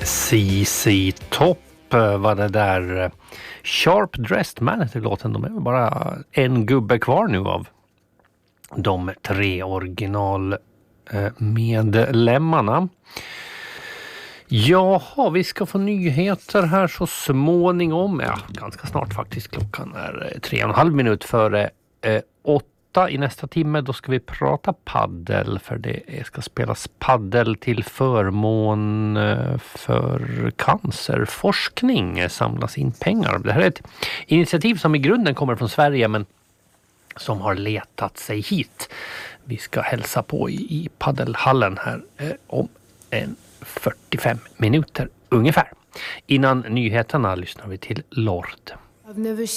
ZZ Top var det där. Sharp Dressed Man heter låten. De är väl bara en gubbe kvar nu av de 3 originalmedlemmarna. Jaha, vi ska få nyheter här så småningom. Ja, ganska snart faktiskt. Klockan är 3,5 minuter före 8 i nästa timme. Då ska vi prata paddel, för det ska spelas paddel till förmån för cancerforskning. Samlas in pengar. Det här är ett initiativ som i grunden kommer från Sverige, men som har letat sig hit. Vi ska hälsa på i paddelhallen här om 45 minuter ungefär. Innan nyheterna lyssnar vi till Lord.